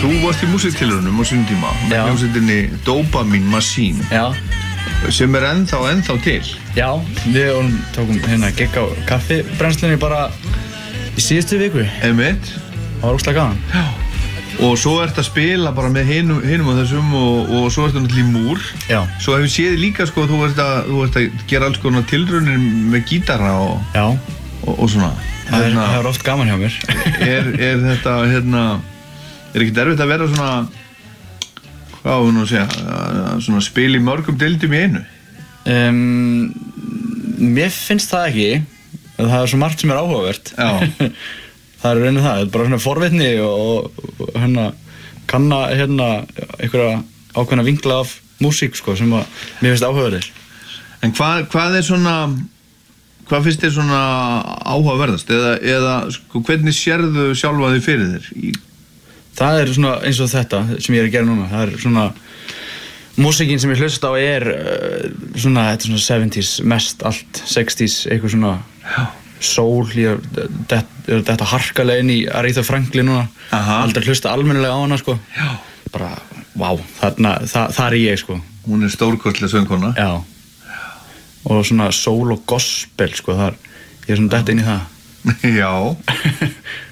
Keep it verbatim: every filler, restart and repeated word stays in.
Þú varst í músíktilraunum á sínum tíma með hljómsveitinni Dopamine Machine. Já. Sem er ennþá, ennþá til. Já, við tókum hérna gigg á kaffibrennslunni bara í síðustu viku. Einmitt. Það var ógeðslega gaman. Já. Og svo ertu að spila bara með hinum, hinum og þessum og, og svo ertu náttúrulega í múr. Já. Svo hefur séð líka sko, þú ert að, þú ert að gera alls konar tilraunir með gítara og, Já. og, og svona. Það er, það er oft gaman hjá mér. er, er þetta, hérna, er ekkert erfitt að vera svona, hvað var nú að segja, svona spil í mörgum deildum í einu? Um, mér finnst það ekki. Það er svo margt sem er áhugavert. Já. Það er raunin það, þetta er bara svona forvitni og, og hérna kanna hérna einhverja ákveðna vinkla af músík sko sem að mér finnst áhugaverðir. En hvað, hvað er svona, hvað finnst þér svona áhugaverðast eða, eða sko hvernig sérðu sjálfa þig fyrir þér? Í... Það er svona eins og þetta sem ég er að gera núna, það er svona músíkin sem ég hlusta á er svona, þetta er svona seventies mest allt, sexties eitthvað svona. Já. Soul, ég er þetta harkalega inn í Aretha Franklin núna. Aha. Aldrei hlusta almennilega á hana sko. Já. Bara, vá, þarna, það, það er ég sko. Hún er stórkostleg söngkona. Já. Og svona soul og gospel sko, þar, ég er svona dett inn í það. Já.